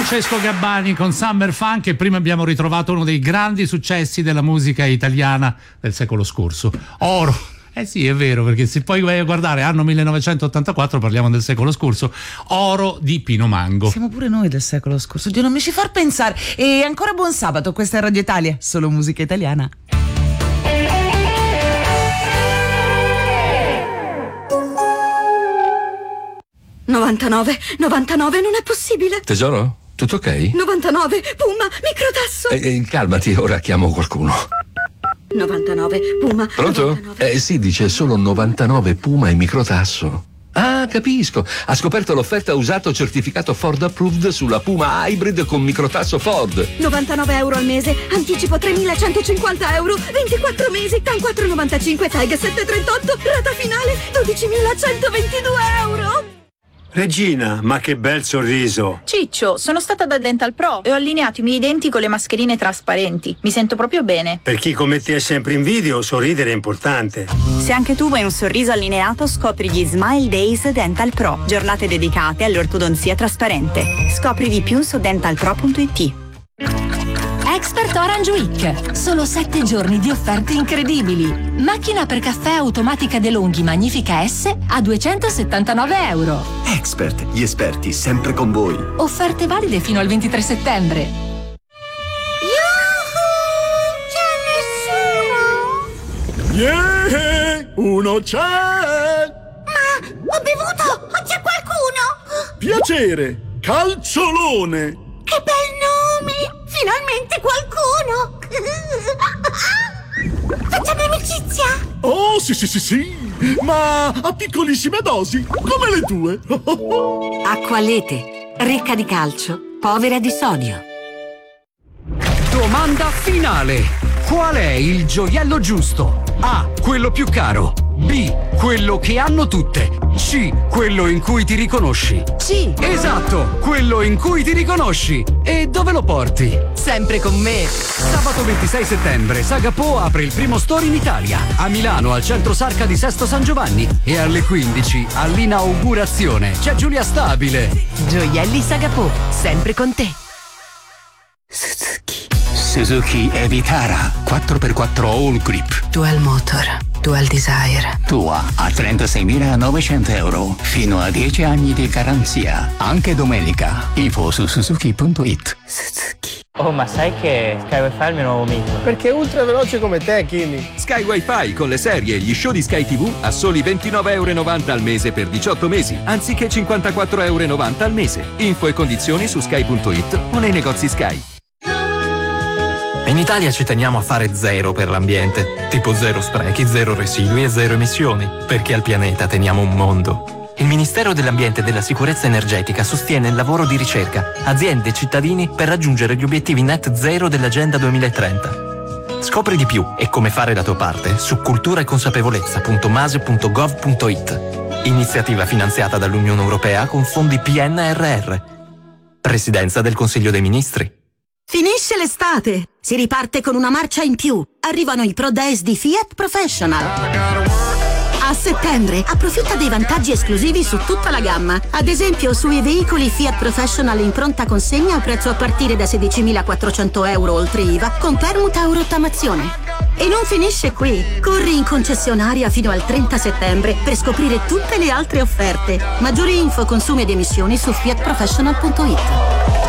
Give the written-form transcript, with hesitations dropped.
Francesco Gabbani con Summer Funk, e prima abbiamo ritrovato uno dei grandi successi della musica italiana del secolo scorso, Oro. Eh sì, è vero, perché se poi vai a guardare anno 1984, parliamo del secolo scorso, Oro di Pino Mango. Siamo pure noi del secolo scorso, Dio non mi ci far pensare. E ancora buon sabato, questa è Radio Italia, solo musica italiana. $99 non è possibile. Tesoro, tutto ok? $99 Puma microtasso. Calmati, ora chiamo qualcuno. $99 Puma. Pronto? 99. Sì, dice solo 99 Puma e microtasso. Ah, capisco. Ha scoperto l'offerta usato certificato Ford Approved sulla Puma Hybrid con microtasso Ford. €99 al mese, anticipo €3.150, 24 mesi, TAN 4,95, TAG 7,38, rata finale €12.122. Regina, ma che bel sorriso! Ciccio, sono stata da Dental Pro e ho allineato i miei denti con le mascherine trasparenti. Mi sento proprio bene. Per chi come te è sempre in video, sorridere è importante. Se anche tu vuoi un sorriso allineato, scopri gli Smile Days Dental Pro, giornate dedicate all'ortodonzia trasparente. Scopri di più su dentalpro.it. Expert Orange Week. Solo 7 giorni di offerte incredibili. Macchina per caffè automatica DeLonghi Magnifica S a €279. Expert, gli esperti sempre con voi. Offerte valide fino al 23 settembre. C'è nessuno? Yeah, uno c'è! Ma ho bevuto! C'è qualcuno? Piacere, Calciolone! Che bel nome! Finalmente qualcuno! Facciamo amicizia? Oh, sì, ma a piccolissime dosi, come le tue. Acqua Lete, ricca di calcio, povera di sodio. Domanda finale. Qual è il gioiello giusto? A. Quello più caro. B. Quello che hanno tutte. C. Quello in cui ti riconosci. C. Esatto, quello in cui ti riconosci. E dove lo porti? Sempre con me. Sabato 26 settembre Sagapo apre il primo store in Italia. A Milano, al centro Sarca di Sesto San Giovanni. E alle 15 all'inaugurazione c'è Giulia Stabile. Gioielli Sagapo, sempre con te. Suzuki Evitara 4x4 All Grip. Dual motor, dual desire. Tua a €36.900. Fino a 10 anni di garanzia. Anche domenica. Info su suzuki.it. Suzuki. Oh, ma sai che Sky Wi-Fi è il mio nuovo amico? Perché è ultra veloce come te, Kimi. Sky Wi-Fi con le serie e gli show di Sky TV a soli €29,90 al mese per 18 mesi, anziché €54,90 al mese. Info e condizioni su sky.it o nei negozi Sky. In Italia ci teniamo a fare zero per l'ambiente, tipo zero sprechi, zero residui e zero emissioni, perché al pianeta teniamo un mondo. Il Ministero dell'Ambiente e della Sicurezza Energetica sostiene il lavoro di ricerca, aziende e cittadini per raggiungere gli obiettivi net zero dell'Agenda 2030. Scopri di più e come fare la tua parte su culturaeconsapevolezza.mase.gov.it. Iniziativa finanziata dall'Unione Europea con fondi PNRR. Presidenza del Consiglio dei Ministri. Finisce l'estate, si riparte con una marcia in più. Arrivano i Pro Days di Fiat Professional. A settembre approfitta dei vantaggi esclusivi su tutta la gamma. Ad esempio sui veicoli Fiat Professional in pronta consegna a prezzo a partire da €16.400 oltre IVA con permuta o rottamazione. E non finisce qui. Corri in concessionaria fino al 30 settembre per scoprire tutte le altre offerte. Maggiori info, consumi ed emissioni su fiatprofessional.it.